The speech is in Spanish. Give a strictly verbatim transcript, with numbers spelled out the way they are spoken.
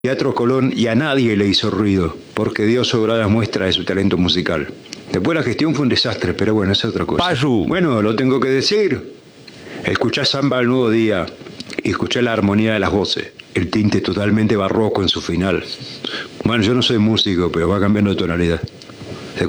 Teatro Colón y a nadie le hizo ruido, porque dio sobradas muestras de su talento musical. Después la gestión fue un desastre, pero bueno, esa es otra cosa. Payu. Bueno, lo tengo que decir. Escuchá Samba al Nuevo Día y escuchá la armonía de las voces, el tinte totalmente barroco en su final. Bueno, yo no soy músico, pero va cambiando de tonalidad.